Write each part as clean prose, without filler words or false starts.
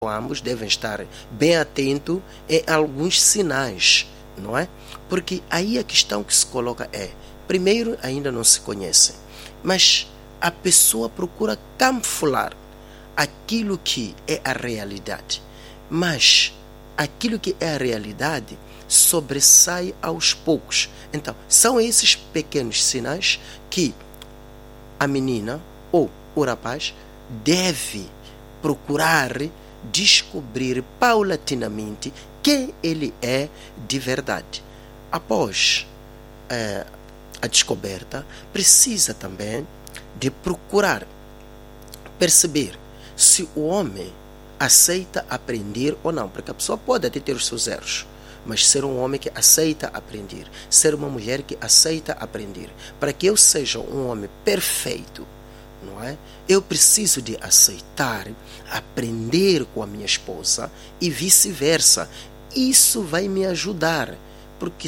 Ambos devem estar bem atentos em alguns sinais, não é? Porque aí a questão que se coloca é, primeiro, ainda não se conhecem, mas a pessoa procura camuflar aquilo que é a realidade, mas aquilo que é a realidade sobressai aos poucos. Então, são esses pequenos sinais que a menina ou o rapaz deve procurar descobrir paulatinamente quem ele é de verdade. Após a descoberta, precisa também de procurar perceber se o homem aceita aprender ou não, porque a pessoa pode até ter os seus erros, mas ser um homem que aceita aprender, ser uma mulher que aceita aprender. Para que eu seja um homem perfeito, não é? Eu preciso de aceitar aprender com a minha esposa e vice-versa. Isso vai me ajudar, porque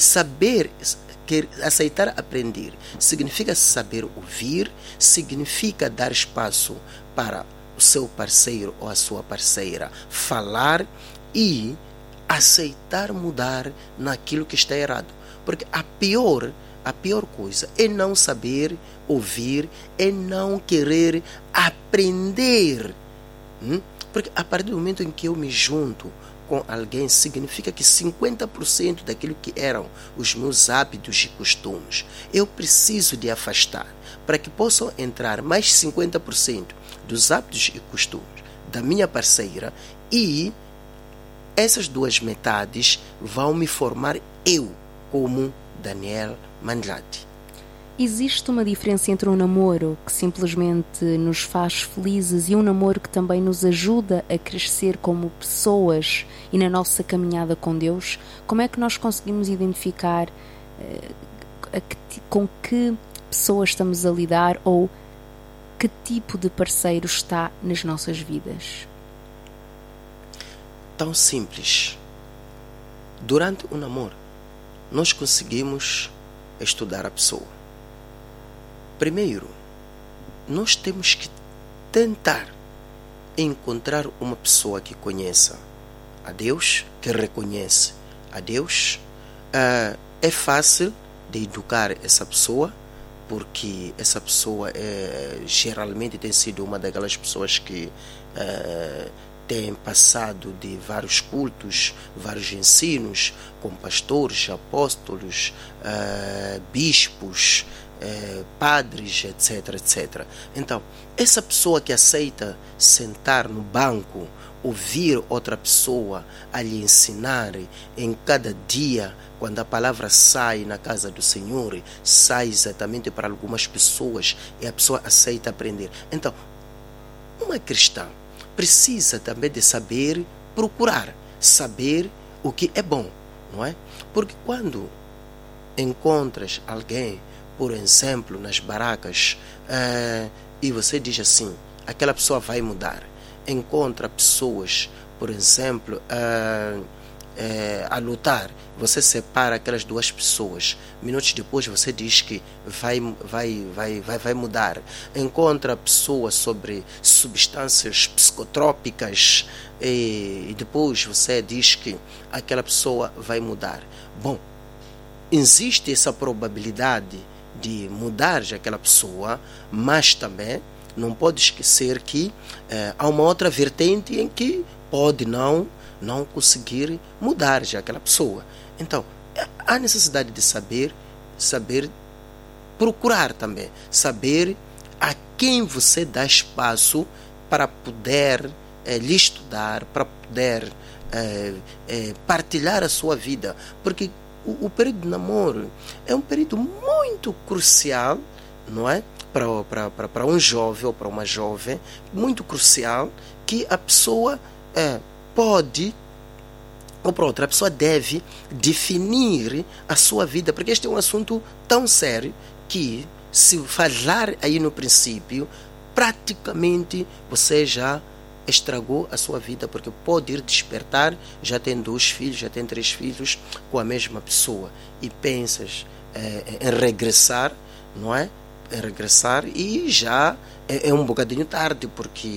aceitar aprender significa saber ouvir, significa dar espaço para o seu parceiro ou a sua parceira falar e aceitar mudar naquilo que está errado. Porque a pior coisa é não saber ouvir, é não querer aprender. Porque a partir do momento em que eu me junto com alguém, significa que 50% daquilo que eram os meus hábitos e costumes, eu preciso de afastar, para que possam entrar mais 50% dos hábitos e costumes da minha parceira, e essas duas metades vão me formar eu, como Daniel Mandrati. Existe uma diferença entre um namoro que simplesmente nos faz felizes e um namoro que também nos ajuda a crescer como pessoas e na nossa caminhada com Deus? Como é que nós conseguimos identificar com que pessoas estamos a lidar ou que tipo de parceiro está nas nossas vidas? Tão simples. Durante o namoro, nós conseguimos estudar a pessoa. Primeiro, nós temos que tentar encontrar uma pessoa que conheça a Deus, que reconhece a Deus. É fácil de educar essa pessoa, porque essa pessoa geralmente tem sido uma daquelas pessoas que tem passado de vários cultos, vários ensinos, com pastores, apóstolos, bispos, padres, etc, etc. Então, essa pessoa que aceita sentar no banco, ouvir outra pessoa a lhe ensinar em cada dia, quando a palavra sai na casa do Senhor, sai exatamente para algumas pessoas e a pessoa aceita aprender. Então, uma cristã precisa também de saber procurar, saber o que é bom, não é? Porque quando encontras alguém, por exemplo, nas barracas, e você diz assim, aquela pessoa vai mudar. Encontra pessoas, por exemplo, a lutar, você separa aquelas duas pessoas, minutos depois você diz que vai mudar. Encontra pessoas sobre substâncias psicotrópicas e depois você diz que aquela pessoa vai mudar. Bom, existe essa probabilidade de mudar já aquela pessoa, mas também não pode esquecer que há uma outra vertente em que pode não conseguir mudar já aquela pessoa. Então, há necessidade de saber procurar também, saber a quem você dá espaço para poder lhe estudar, para poder partilhar a sua vida, porque o período de namoro é um período muito crucial, não é? Para um jovem ou para uma jovem, muito crucial, que a pessoa pode, ou para outra, a pessoa deve definir a sua vida, porque este é um assunto tão sério que, se falar aí no princípio, praticamente você já estragou a sua vida, porque pode ir despertar, já tem 2 filhos, já tem 3 filhos com a mesma pessoa e pensas em regressar, não é? Em regressar, e já é um bocadinho tarde, porque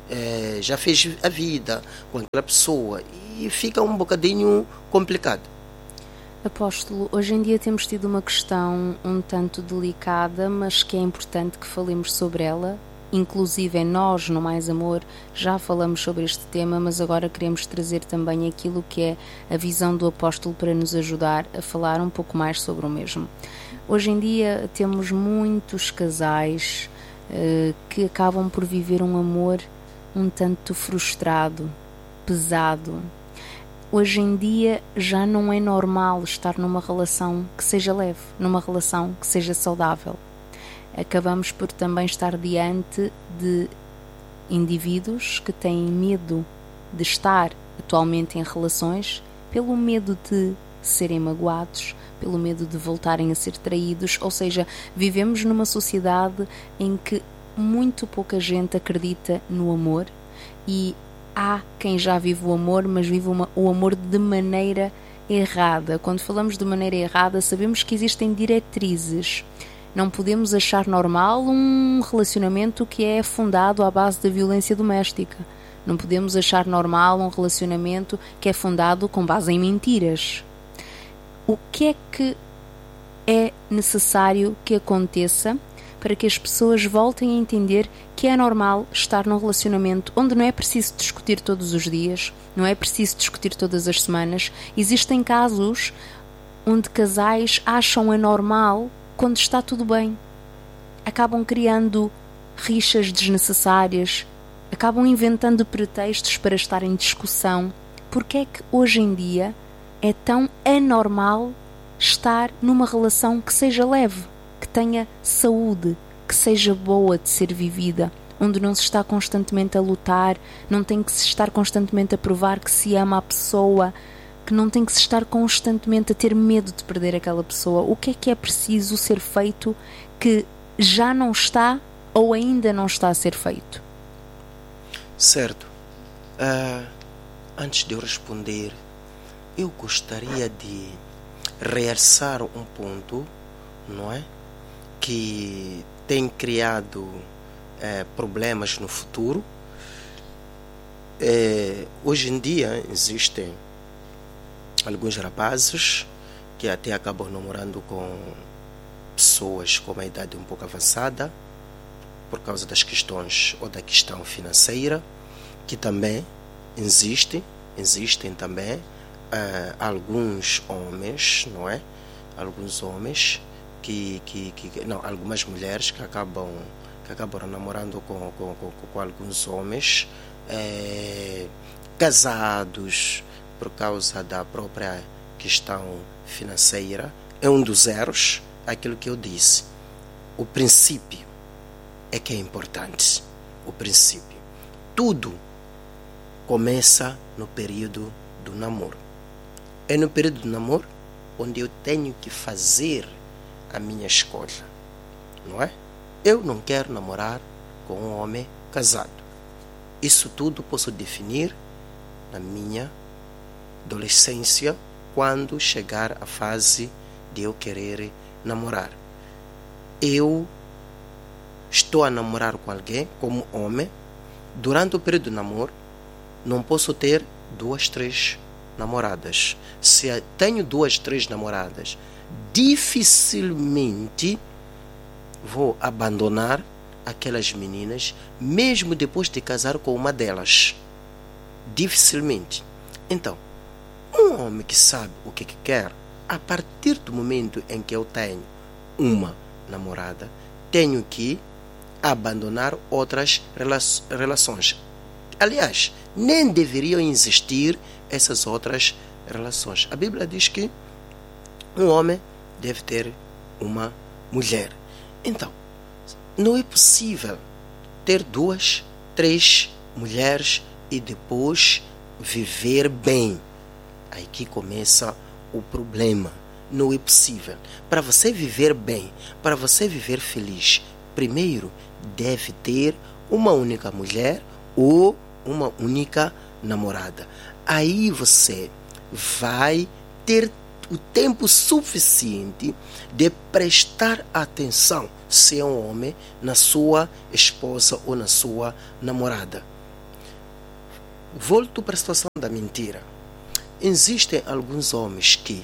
já fez a vida com aquela pessoa e fica um bocadinho complicado. Apóstolo, hoje em dia temos tido uma questão um tanto delicada, mas que é importante que falemos sobre ela. Inclusive nós, no Mais Amor, já falamos sobre este tema, mas agora queremos trazer também aquilo que é a visão do apóstolo para nos ajudar a falar um pouco mais sobre o mesmo. Hoje em dia temos muitos casais que acabam por viver um amor um tanto frustrado, pesado. Hoje em dia já não é normal estar numa relação que seja leve, numa relação que seja saudável. Acabamos por também estar diante de indivíduos que têm medo de estar atualmente em relações pelo medo de serem magoados, pelo medo de voltarem a ser traídos, ou seja, vivemos numa sociedade em que muito pouca gente acredita no amor e há quem já vive o amor, mas vive o amor de maneira errada. Quando falamos de maneira errada, sabemos que existem diretrizes. Não podemos achar normal um relacionamento que é fundado à base da violência doméstica. Não podemos achar normal um relacionamento que é fundado com base em mentiras. O que é necessário que aconteça para que as pessoas voltem a entender que é normal estar num relacionamento onde não é preciso discutir todos os dias, não é preciso discutir todas as semanas? Existem casos onde casais acham anormal quando está tudo bem. Acabam criando rixas desnecessárias, acabam inventando pretextos para estar em discussão. Porque é que hoje em dia é tão anormal estar numa relação que seja leve, que tenha saúde, que seja boa de ser vivida, onde não se está constantemente a lutar, não tem que se estar constantemente a provar que se ama a pessoa, que não tem que se estar constantemente a ter medo de perder aquela pessoa? O que é preciso ser feito que já não está ou ainda não está a ser feito? Certo. Antes de eu responder, eu gostaria de realçar um ponto, não é? Que tem criado problemas no futuro. Hoje em dia existem alguns rapazes que até acabam namorando com pessoas com uma idade um pouco avançada por causa das questões ou da questão financeira, que também existem também alguns homens, não é? Alguns homens algumas mulheres que acabam namorando com alguns homens casados por causa da própria questão financeira. É um dos erros, aquilo que eu disse. O princípio é que é importante. O princípio. Tudo começa no período do namoro. É no período do namoro onde eu tenho que fazer a minha escolha, não é? Eu não quero namorar com um homem casado. Isso tudo posso definir na minha adolescência, quando chegar a fase de eu querer namorar. Eu estou a namorar com alguém, como homem. Durante o período do namoro, não posso ter 2, 3 namoradas. Se tenho 2, 3 namoradas, dificilmente vou abandonar aquelas meninas, mesmo depois de casar com uma delas. Dificilmente. Então, um homem que sabe o que quer, a partir do momento em que eu tenho uma namorada, tenho que abandonar outras relações. Aliás, nem deveriam existir essas outras relações. A Bíblia diz que um homem deve ter uma mulher. Então, não é possível ter 2, 3 mulheres e depois viver bem. Aí que começa o problema. Não é possível. Para você viver bem, para você viver feliz, primeiro deve ter uma única mulher ou uma única namorada. Aí você vai ter o tempo suficiente de prestar atenção, se é um homem, na sua esposa ou na sua namorada. volto para a situação da mentira. Existem alguns homens que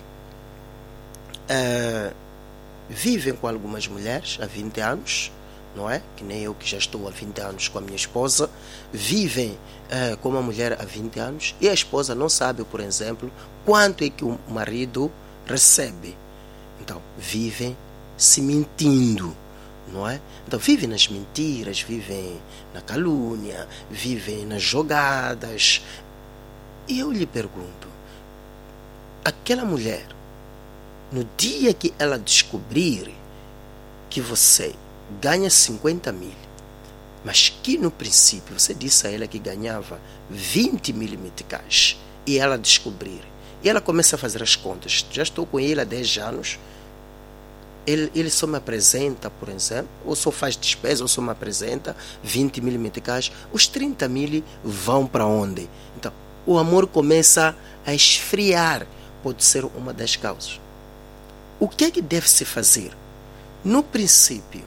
vivem com algumas mulheres há 20 anos, não é? Que nem eu, que já estou há 20 anos com a minha esposa, vivem com uma mulher há 20 anos e a esposa não sabe, por exemplo, quanto é que o marido recebe. Então, vivem se mentindo, não é? Então, vivem nas mentiras, vivem na calúnia, vivem nas jogadas. E eu lhe pergunto, aquela mulher, no dia que ela descobrir que você ganha 50 mil, mas que no princípio você disse a ela que ganhava 20 mil meticais, e ela descobrir, e ela começa a fazer as contas, já estou com ele há 10 anos, ele só me apresenta, por exemplo, ou só faz despesa, ou só me apresenta 20 mil meticais, os 30 mil vão para onde? Então, o amor começa a esfriar, pode ser uma das causas. O que é que deve se fazer? No princípio,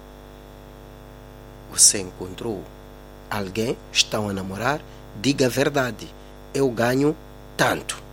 você encontrou alguém, estão a namorar, diga a verdade, eu ganho tanto.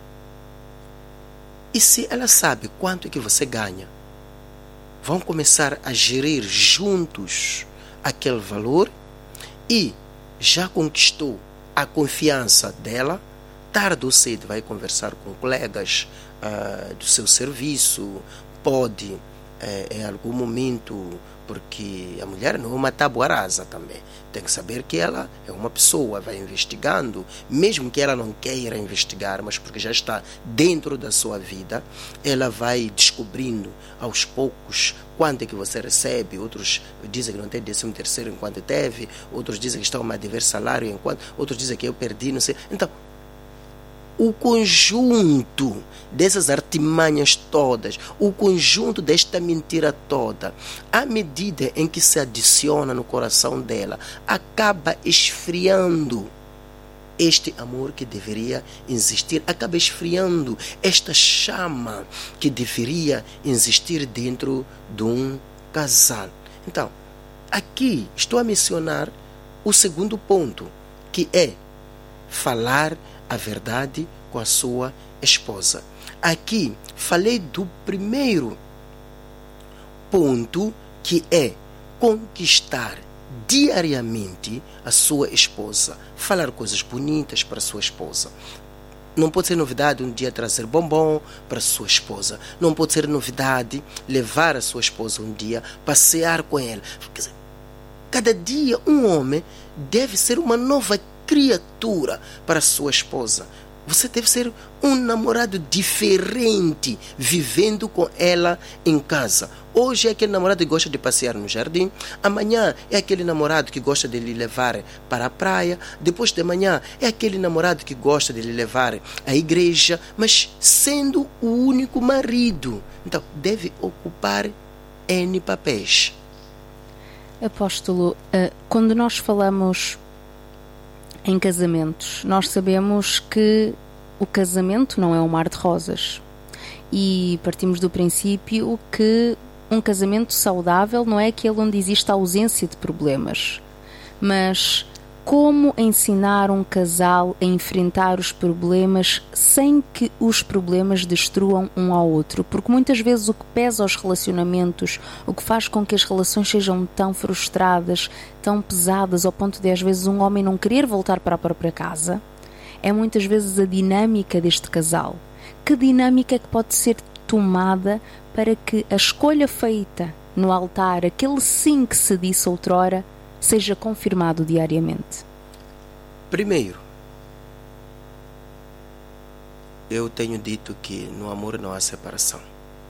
E se ela sabe quanto é que você ganha, vão começar a gerir juntos aquele valor e já conquistou a confiança dela, tarde ou cedo vai conversar com colegas do seu serviço, pode em algum momento, porque a mulher não é uma tábua rasa também, tem que saber que ela é uma pessoa, vai investigando, mesmo que ela não queira investigar, mas porque já está dentro da sua vida, ela vai descobrindo aos poucos quanto é que você recebe. Outros dizem que não tem 13º enquanto teve, outros dizem que estão a dever salário enquanto, outros dizem que eu perdi, não sei. Então, o conjunto dessas artimanhas todas, o conjunto desta mentira toda, à medida em que se adiciona no coração dela, acaba esfriando este amor que deveria existir, acaba esfriando esta chama que deveria existir dentro de um casal. Então, aqui estou a mencionar o segundo ponto, que é falar a verdade com a sua esposa. Aqui falei do primeiro ponto, que é conquistar diariamente a sua esposa, falar coisas bonitas para a sua esposa. Não pode ser novidade um dia trazer bombom para a sua esposa, não pode ser novidade levar a sua esposa um dia passear com ela. Quer dizer, cada dia um homem deve ser uma nova criatura para a sua esposa. Você deve ser um namorado diferente, vivendo com ela em casa. Hoje é aquele namorado que gosta de passear no jardim, amanhã é aquele namorado que gosta de lhe levar para a praia, depois de manhã é aquele namorado que gosta de lhe levar à igreja, mas sendo o único marido. Então, deve ocupar N papéis. Apóstolo, quando nós falamos em casamentos, nós sabemos que o casamento não é um mar de rosas e partimos do princípio que um casamento saudável não é aquele onde existe a ausência de problemas. Mas como ensinar um casal a enfrentar os problemas sem que os problemas destruam um ao outro? Porque muitas vezes o que pesa aos relacionamentos, o que faz com que as relações sejam tão frustradas, tão pesadas, ao ponto de às vezes um homem não querer voltar para a própria casa, é muitas vezes a dinâmica deste casal. Que dinâmica é que pode ser tomada para que a escolha feita no altar, aquele sim que se disse outrora, seja confirmado diariamente? Primeiro, eu tenho dito que no amor não há separação.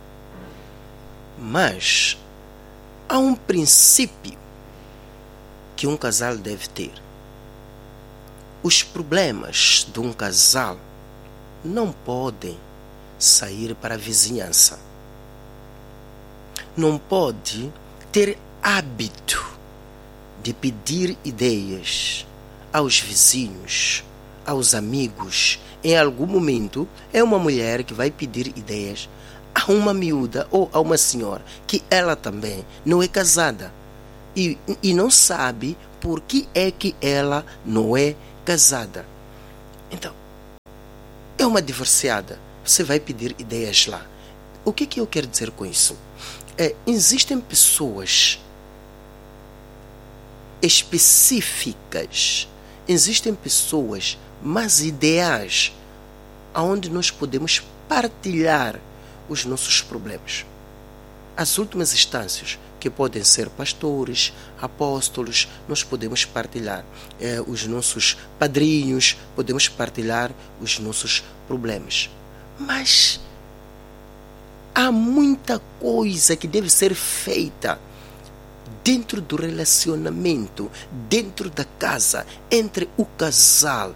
Mas há um princípio que um casal deve ter. Os problemas de um casal não podem sair para a vizinhança. Não pode ter hábito de pedir ideias aos vizinhos, aos amigos. Em algum momento, é uma mulher que vai pedir ideias a uma miúda ou a uma senhora que ela também não é casada e não sabe por que é que ela não é casada. Então, é uma divorciada. Você vai pedir ideias lá. O que eu quero dizer com isso? Existem pessoas específicas, existem pessoas mais ideais aonde nós podemos partilhar os nossos problemas. As últimas instâncias, que podem ser pastores, apóstolos, nós podemos partilhar os nossos padrinhos, podemos partilhar os nossos problemas. Mas há muita coisa que deve ser feita dentro do relacionamento, dentro da casa, entre o casal,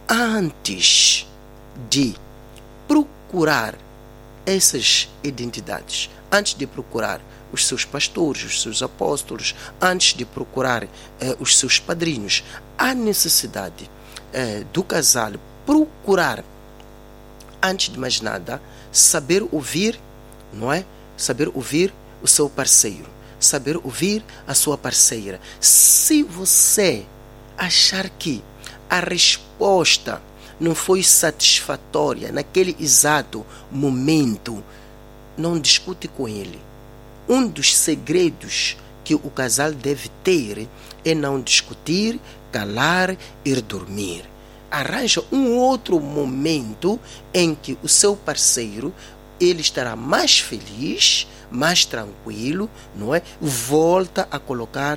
antes de procurar essas identidades, antes de procurar os seus pastores, os seus apóstolos, antes de procurar os seus padrinhos. Há necessidade do casal procurar, antes de mais nada, saber ouvir, não é? Saber ouvir o seu parceiro, saber ouvir a sua parceira. Se você achar que a resposta não foi satisfatória naquele exato momento, não discute com ele. Um dos segredos que o casal deve ter é não discutir, calar, ir dormir. Arranja um outro momento em que o seu parceiro ele estará mais feliz, mais tranquilo, não é? Volta a colocar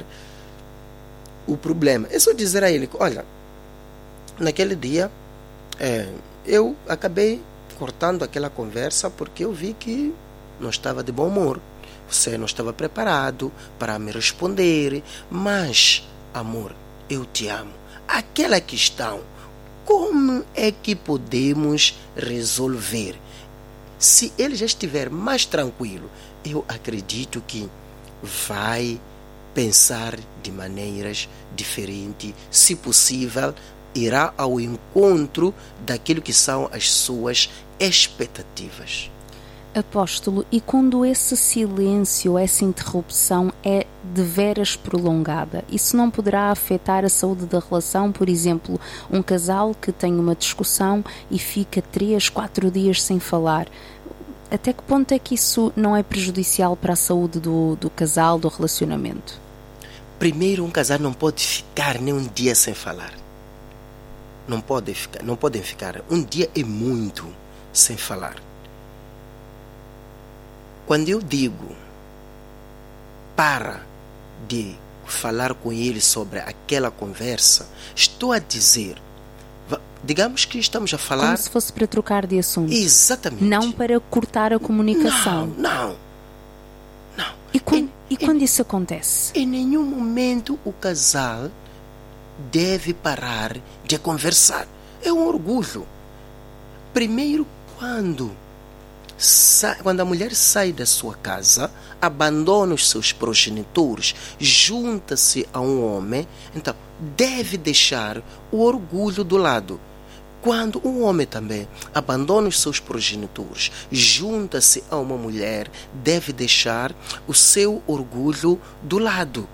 o problema. É só dizer a ele, olha, naquele dia eu acabei cortando aquela conversa porque eu vi que não estava de bom humor. Você não estava preparado para me responder, mas, amor, eu te amo. Aquela questão, como é que podemos resolver? Se ele já estiver mais tranquilo, eu acredito que vai pensar de maneiras diferentes. Se possível, irá ao encontro daquilo que são as suas expectativas. Apóstolo, e quando esse silêncio, essa interrupção é de veras prolongada, isso não poderá afetar a saúde da relação? Por exemplo, um casal que tem uma discussão e fica 3, 4 dias sem falar. Até que ponto é que isso não é prejudicial para a saúde do casal, do relacionamento? Primeiro, um casal não pode ficar nem um dia sem falar. Não podem ficar. Um dia é muito sem falar. Quando eu digo para de falar com ele sobre aquela conversa, estou a dizer, digamos que estamos a falar... Como se fosse para trocar de assunto. Exatamente. Não para cortar a comunicação. Não. E quando isso acontece? Em nenhum momento o casal deve parar de conversar. É um orgulho. Primeiro, quando a mulher sai da sua casa, abandona os seus progenitores, junta-se a um homem, então deve deixar o orgulho do lado. Quando um homem também abandona os seus progenitores, junta-se a uma mulher, deve deixar o seu orgulho do lado.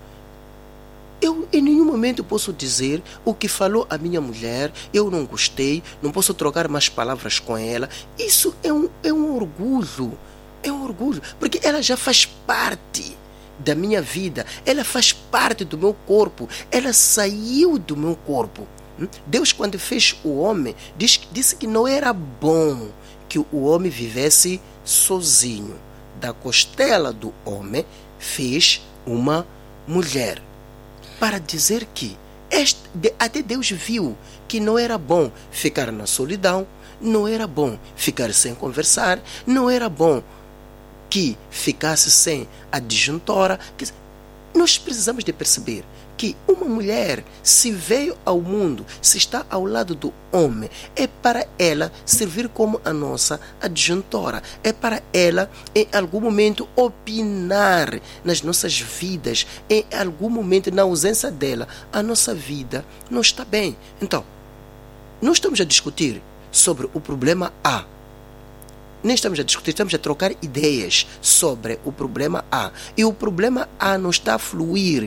Eu em nenhum momento posso dizer o que falou a minha mulher, eu não gostei, não posso trocar mais palavras com ela. Isso é um orgulho, porque ela já faz parte da minha vida, ela faz parte do meu corpo, ela saiu do meu corpo. Deus, quando fez o homem, disse que não era bom que o homem vivesse sozinho. Da costela do homem fez uma mulher. Para dizer que até Deus viu que não era bom ficar na solidão, não era bom ficar sem conversar, não era bom que ficasse sem a disjuntora. Nós precisamos de perceber que uma mulher, se veio ao mundo, se está ao lado do homem, é para ela servir como a nossa adjuntora, é para ela em algum momento opinar nas nossas vidas, em algum momento na ausência dela, a nossa vida não está bem. Então, nós estamos a discutir sobre o problema A. Nem estamos a discutir, estamos a trocar ideias sobre o problema A. E o problema A não está a fluir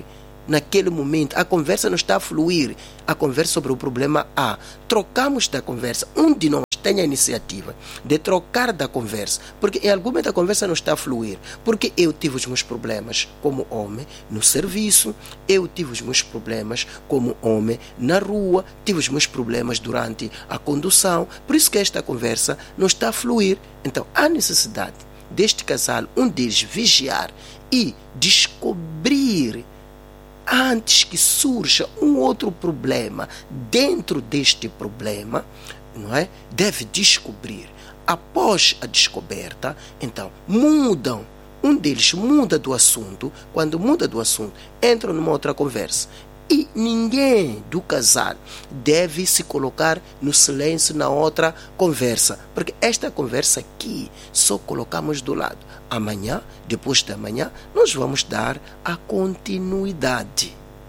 naquele momento, a conversa não está a fluir, a conversa sobre o problema A. Trocamos da conversa, um de nós tem a iniciativa de trocar da conversa, porque em algum momento a conversa não está a fluir, porque eu tive os meus problemas como homem no serviço, eu tive os meus problemas como homem na rua, tive os meus problemas durante a condução, por isso que esta conversa não está a fluir. Então há necessidade deste casal, um deles vigiar e descobrir antes que surja um outro problema dentro deste problema, não é? Deve descobrir. Após a descoberta, então mudam. Um deles muda do assunto. Quando muda do assunto, entram numa outra conversa. E ninguém do casal deve se colocar no silêncio na outra conversa, porque esta conversa aqui só colocamos do lado. Amanhã, depois de amanhã, nós vamos dar a continuidade.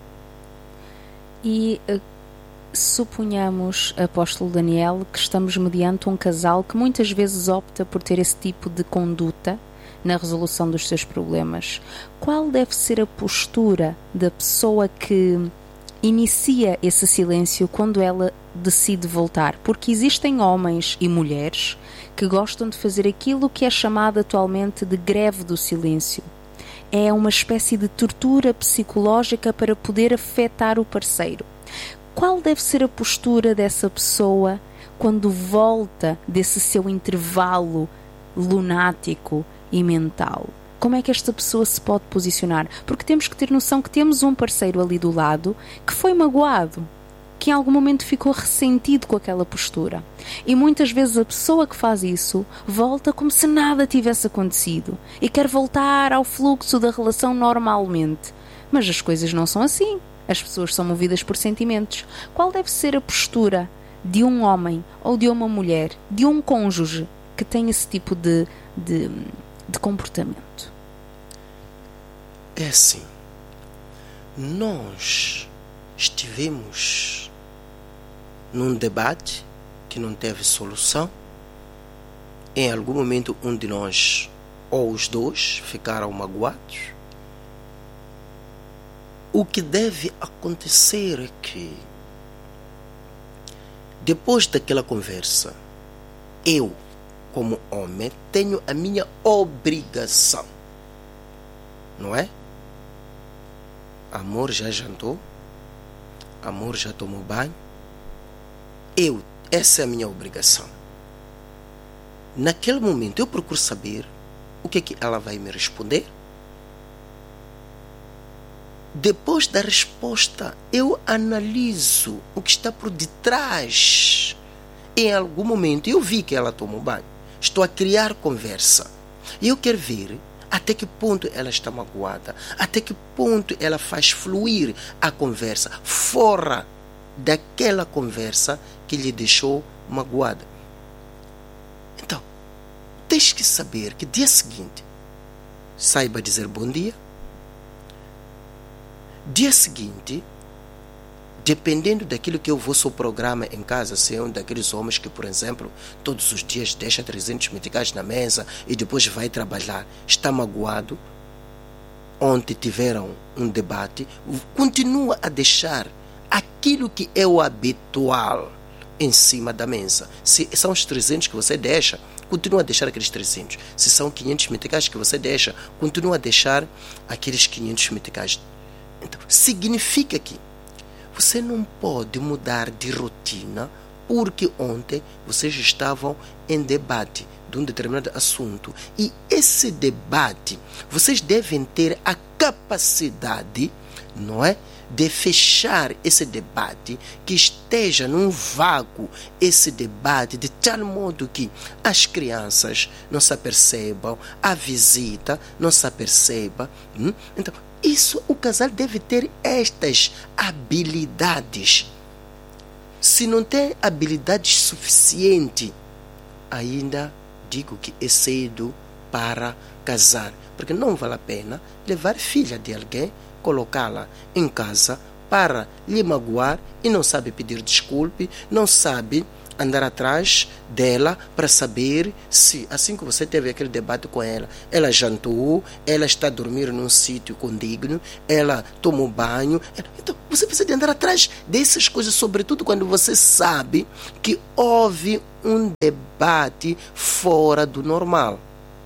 E suponhamos, apóstolo Daniel, que estamos mediante um casal que muitas vezes opta por ter esse tipo de conduta na resolução dos seus problemas. Qual deve ser a postura da pessoa que inicia esse silêncio quando ela decide voltar? Porque existem homens e mulheres que gostam de fazer aquilo que é chamado atualmente de greve do silêncio. É uma espécie de tortura psicológica para poder afetar o parceiro. Qual deve ser a postura dessa pessoa quando volta desse seu intervalo lunático e mental? Como é que esta pessoa se pode posicionar? Porque temos que ter noção que temos um parceiro ali do lado que foi magoado, que em algum momento ficou ressentido com aquela postura. E muitas vezes a pessoa que faz isso volta como se nada tivesse acontecido e quer voltar ao fluxo da relação normalmente. Mas as coisas não são assim. As pessoas são movidas por sentimentos. Qual deve ser a postura de um homem ou de uma mulher, de um cônjuge que tem esse tipo de comportamento? É assim, nós estivemos num debate que não teve solução. Em algum momento um de nós ou os dois ficaram magoados. O que deve acontecer é que depois daquela conversa, eu, como homem, tenho a minha obrigação, não é? Amor já jantou, amor já tomou banho. Essa é a minha obrigação. Naquele momento eu procuro saber o que é que ela vai me responder. Depois da resposta, eu analiso o que está por detrás. Em algum momento eu vi que ela tomou banho. Estou a criar conversa. E eu quero ver até que ponto ela está magoada, até que ponto ela faz fluir a conversa fora daquela conversa que lhe deixou magoada. Então, tens que saber que dia seguinte saiba dizer bom dia. Dia seguinte, dependendo daquilo que eu vou seu programa em casa, se é um daqueles homens que, por exemplo, todos os dias deixa 300 meticais na mesa e depois vai trabalhar, está magoado, ontem tiveram um debate, continua a deixar aquilo que é o habitual em cima da mesa. Se são os 300 que você deixa, continua a deixar aqueles 300. Se são 500 meticais que você deixa, continua a deixar aqueles 500 meticais. Então, significa que você não pode mudar de rotina porque ontem vocês estavam em debate de um determinado assunto. E esse debate, vocês devem ter a capacidade, não é, de fechar esse debate, que esteja num vácuo esse debate, de tal modo que as crianças não se apercebam, a visita não se aperceba. Então, o casal deve ter estas habilidades. Se não tem habilidades suficientes, ainda digo que é cedo para casar, porque não vale a pena levar filha de alguém, colocá-la em casa para lhe magoar e não sabe pedir desculpa, não sabe andar atrás dela para saber se, assim que você teve aquele debate com ela, ela jantou, ela está a dormir num sítio condigno, ela tomou banho. Então, você precisa de andar atrás dessas coisas, sobretudo quando você sabe que houve um debate fora do normal.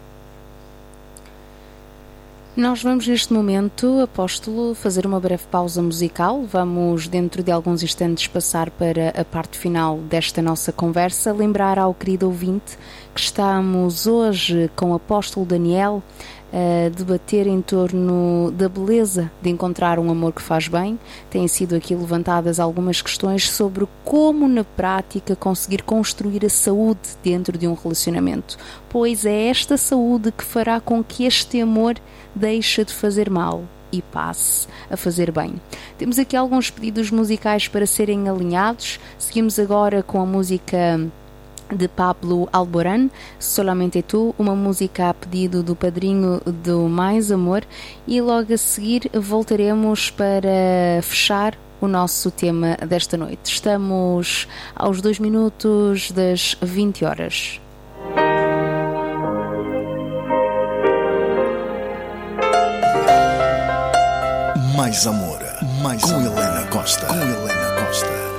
Nós vamos neste momento, Apóstolo, fazer uma breve pausa musical. Vamos, dentro de alguns instantes, passar para a parte final desta nossa conversa. Lembrar ao querido ouvinte que estamos hoje com o Apóstolo Daniel a debater em torno da beleza de encontrar um amor que faz bem. Têm sido aqui levantadas algumas questões sobre como na prática conseguir construir a saúde dentro de um relacionamento, pois é esta saúde que fará com que este amor deixe de fazer mal e passe a fazer bem. Temos aqui alguns pedidos musicais para serem alinhados. Seguimos agora com a música de Pablo Alborán, Solamente Tu, uma música a pedido do padrinho do Mais Amor, e logo a seguir voltaremos para fechar o nosso tema desta noite. Estamos aos 2 minutos das 20 horas. Mais Amor, com Helena Costa.